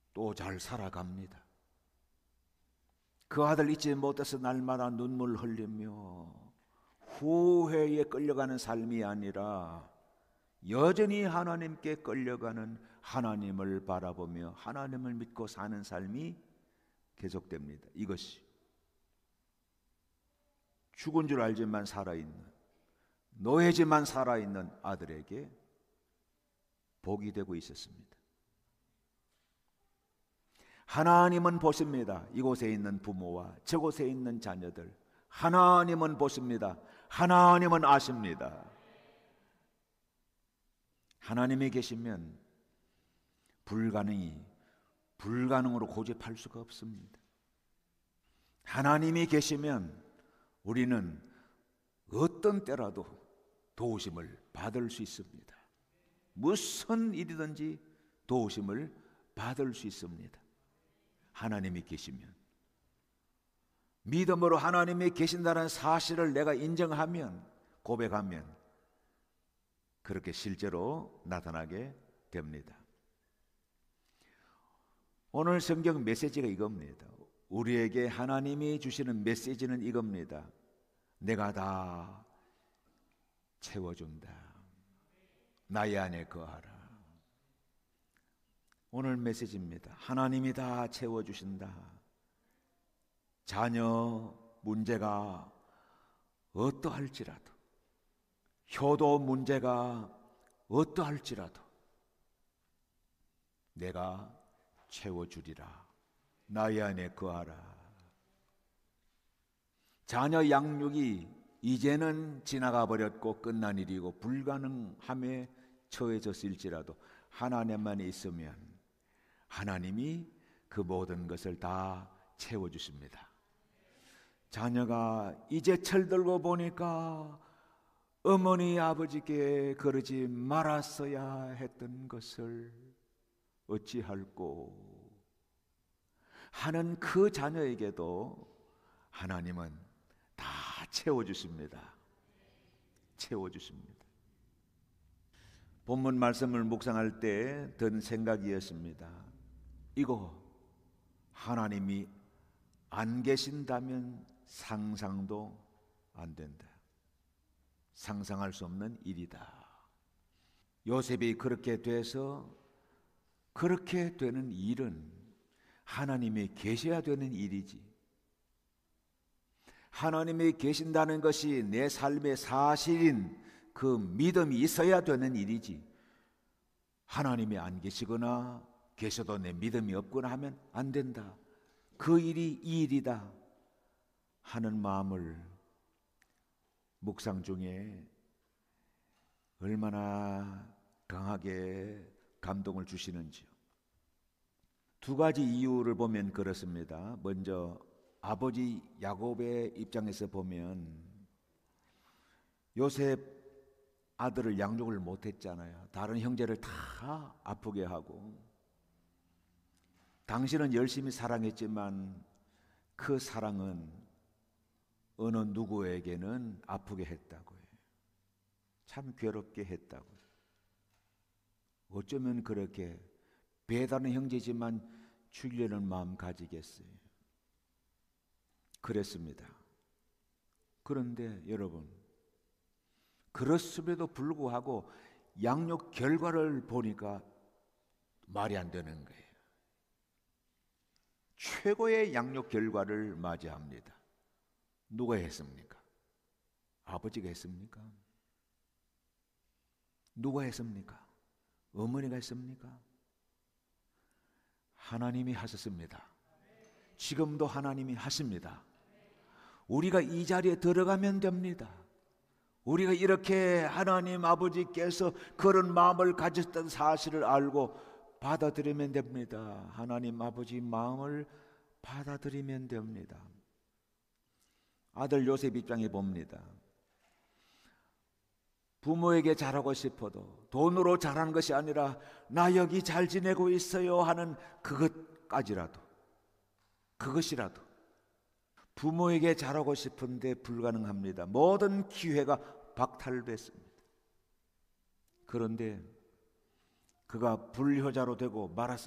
또 잘 살아갑니다. 그 아들 잊지 못해서 날마다 눈물 흘리며 후회에 끌려가는 삶이 아니라 여전히 하나님께 끌려가는 하나님을 바라보며 하나님을 믿고 사는 삶이 계속됩니다. 이것이 죽은 줄 알지만 살아있는, 노예지만 살아있는 아들에게 복이 되고 있었습니다. 하나님은 보십니다. 이곳에 있는 부모와 저곳에 있는 자녀들, 하나님은 보십니다. 하나님은 아십니다. 하나님이 계시면 불가능이 불가능으로 고집할 수가 없습니다. 하나님이 계시면 우리는 어떤 때라도 도우심을 받을 수 있습니다. 무슨 일이든지 도우심을 받을 수 있습니다. 하나님이 계시면, 믿음으로 하나님이 계신다는 사실을 내가 인정하면, 고백하면 그렇게 실제로 나타나게 됩니다. 오늘 성경 메시지가 이겁니다. 우리에게 하나님이 주시는 메시지는 이겁니다. 내가 다 채워준다. 나의 안에 거하라. 오늘 메시지입니다. 하나님이 다 채워주신다. 자녀 문제가 어떠할지라도, 효도 문제가 어떠할지라도 내가 채워주리라. 나의 안에 거하라. 자녀 양육이 이제는 지나가 버렸고 끝난 일이고 불가능함에 처해졌을지라도 하나님만 있으면 하나님이 그 모든 것을 다 채워주십니다. 자녀가 이제 철들고 보니까 어머니 아버지께 그러지 말았어야 했던 것을 어찌할꼬 하는 그 자녀에게도 하나님은 다 채워주십니다. 채워주십니다. 본문 말씀을 묵상할 때 든 생각이었습니다. 이거 하나님이 안 계신다면 상상도 안 된다. 상상할 수 없는 일이다. 요셉이 그렇게 돼서 그렇게 되는 일은 하나님이 계셔야 되는 일이지. 하나님이 계신다는 것이 내 삶의 사실인 그 믿음이 있어야 되는 일이지. 하나님이 안 계시거나 계셔도 내 믿음이 없거나 하면 안 된다. 그 일이 이 일이다 하는 마음을 묵상 중에 얼마나 강하게 감동을 주시는지요. 두 가지 이유를 보면 그렇습니다. 먼저 아버지 야곱의 입장에서 보면 요셉 아들을 양육을 못했잖아요. 다른 형제를 다 아프게 하고 당신은 열심히 사랑했지만 그 사랑은 어느 누구에게는 아프게 했다고요. 참 괴롭게 했다고요. 어쩌면 그렇게 배다른 형제지만 죽이려는 마음 가지겠어요. 그랬습니다. 그런데 여러분, 그렇음에도 불구하고 양육 결과를 보니까 말이 안 되는 거예요. 최고의 양육 결과를 맞이합니다. 누가 했습니까? 아버지가 했습니까? 누가 했습니까? 어머니가 했습니까? 하나님이 하셨습니다. 지금도 하나님이 하십니다. 우리가 이 자리에 들어가면 됩니다. 우리가 이렇게 하나님 아버지께서 그런 마음을 가졌던 사실을 알고 받아들이면 됩니다. 하나님 아버지 마음을 받아들이면 됩니다. 아들 요셉 입장에 봅니다. 부모에게 잘하고 싶어도 돈으로 잘하는 것이 아니라 나 여기 잘 지내고 있어요 하는 그것이라도 부모에게 잘하고 싶은데 불가능합니다. 모든 기회가 박탈됐습니다. 그런데 그가 불효자로 되고 말았습니다.